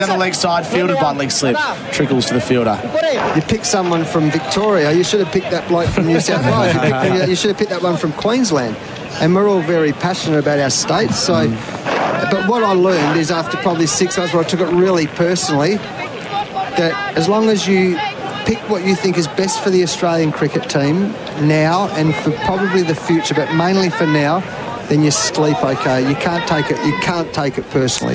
Down the leg side, fielded by leg slip. Trickles to the fielder. You picked someone from Victoria. You should have picked that bloke from New South Wales. You should have picked that one from Queensland. And we're all very passionate about our states. So, but what I learned is after probably 6 months where I took it really personally, that as long as you pick what you think is best for the Australian cricket team now and for probably the future, but mainly for now, then you sleep okay. You can't take it. You can't take it personally.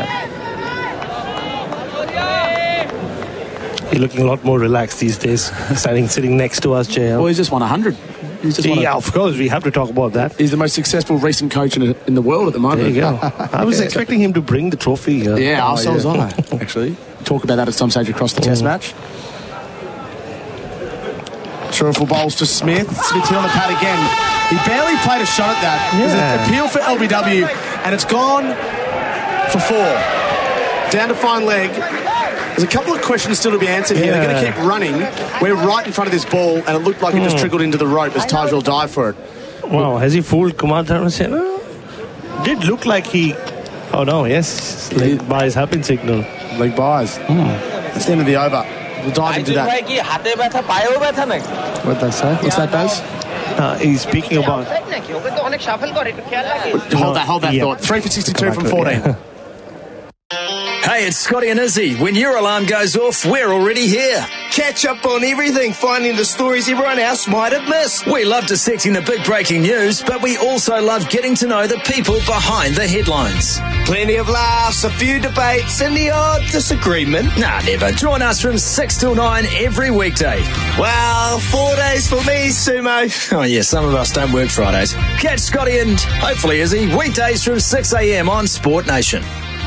He's looking a lot more relaxed these days, sitting next to us, JL. Well, he's just won 100. Yeah, of course, we have to talk about that. He's the most successful recent coach in the world at the moment. There you go. I was expecting him to bring the trophy here. Yeah, so was I, actually. Talk about that at some stage across the Test match. Sheriful bowls to Smith. Smith hit on the pad again. He barely played a shot at that. It was an appeal for LBW, and it's gone for 4. Down to fine leg. There's a couple of questions still to be answered here. They're going to keep running. We're right in front of this ball, and it looked like it just trickled into the rope as Tajul dived for it. Wow, has he fooled Kumar Dharmasena? Did look like he... Oh, no, yes. Leg buys have been signaled. Leg buys. It's the end of the over. We'll dive into that. What'd they say? What's that, Baz? He's speaking about... Hold that thought. 3 for 62 from 14. Hey, it's Scotty and Izzy. When your alarm goes off, we're already here. Catch up on everything, finding the stories everyone else might have missed. We love dissecting the big breaking news, but we also love getting to know the people behind the headlines. Plenty of laughs, a few debates, and the odd disagreement. Nah, never. Join us from 6 till 9 every weekday. Well, 4 days for me, Sumo. Oh, yeah, some of us don't work Fridays. Catch Scotty and hopefully Izzy weekdays from 6 a.m. on Sport Nation.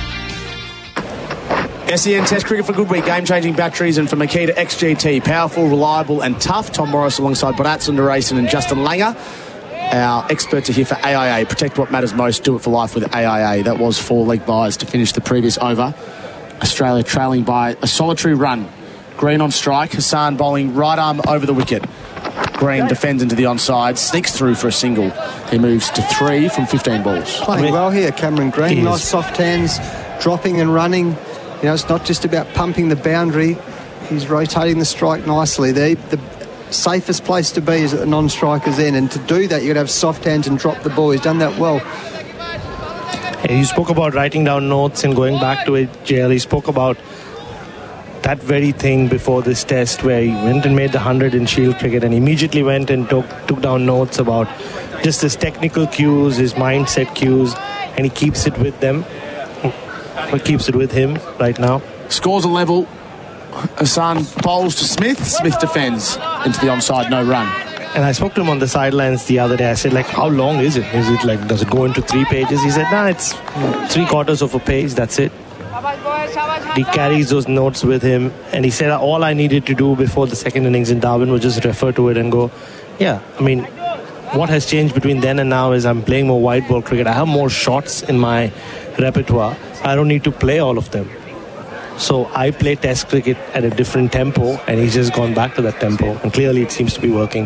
SEN Test Cricket for Good Week, game-changing batteries, and for Makita XGT, powerful, reliable and tough. Tom Morris alongside Bharat Sundaresan and Justin Langer. Our experts are here for AIA. Protect what matters most, do it for life with AIA. That was 4 leg buys to finish the previous over. Australia trailing by a solitary run. Green on strike, Hassan bowling right arm over the wicket. Green defends into the onside, sneaks through for a single. He moves to 3 from 15 balls. Playing well here, Cameron Green. Nice soft hands, dropping and running. You know, it's not just about pumping the boundary. He's rotating the strike nicely. The safest place to be is at the non-striker's end, and to do that, you've got to have soft hands and drop the ball. He's done that well. You spoke about writing down notes and going back to it, JL. He spoke about that very thing before this test where he went and made the 100 in Shield cricket and immediately went and took down notes about just his technical cues, his mindset cues, and he keeps it with them. What keeps it with him right now? Scores a level. Hassan bowls to Smith. Smith defends into the onside, no run. And I spoke to him on the sidelines the other day. I said, like, how long is it? Is it like, does it go into 3 pages? He said, nah, it's 3/4 of a page. That's it. He carries those notes with him. And he said, all I needed to do before the second innings in Darwin was just refer to it and go, yeah, I mean, what has changed between then and now is I'm playing more white ball cricket. I have more shots in my repertoire. I don't need to play all of them. So I play Test cricket at a different tempo, and he's just gone back to that tempo. And clearly it seems to be working.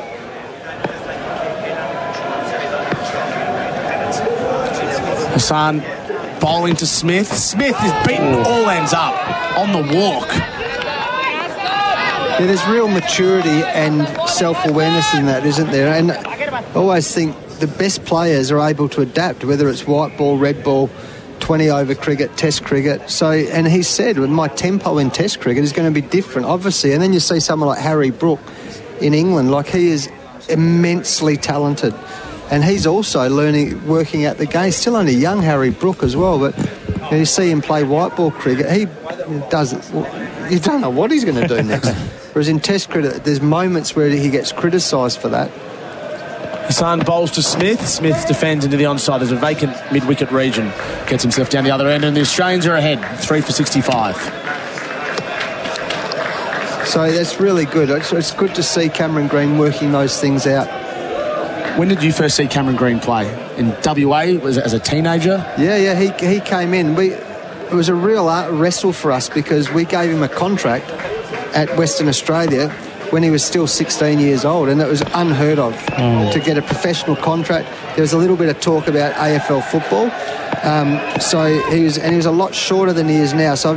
Hassan bowling to Smith. Smith is beaten all ends up on the walk. Yeah, there's real maturity and self-awareness in that, isn't there? And I always think the best players are able to adapt, whether it's white ball, red ball, 20-over cricket, Test cricket. So, and he said, well, my tempo in Test cricket is going to be different, obviously. And then you see someone like Harry Brook in England, like he is immensely talented. And he's also working out the game. Still only young, Harry Brook as well, but you see him play white ball cricket. He does it. You don't know what he's going to do next. Whereas in Test cricket, there's moments where he gets criticised for that. Hassan bowls to Smith. Smith defends into the onside. There's a vacant mid-wicket region. Gets himself down the other end, and the Australians are ahead. 3 for 65. So that's really good. It's good to see Cameron Green working those things out. When did you first see Cameron Green play? In WA? Was it as a teenager? Yeah, he came in. It was a real wrestle for us because we gave him a contract at Western Australia when he was still 16 years old, and it was unheard of to get a professional contract. There was a little bit of talk about AFL football, So he was a lot shorter than he is now. So